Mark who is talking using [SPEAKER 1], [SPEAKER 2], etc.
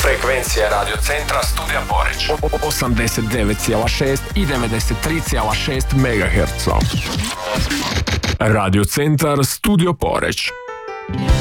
[SPEAKER 1] Frekvencija Radio Centra Studija Poreču
[SPEAKER 2] 89,6 i 93,6 MHz. Radio Centar Studio Poreć.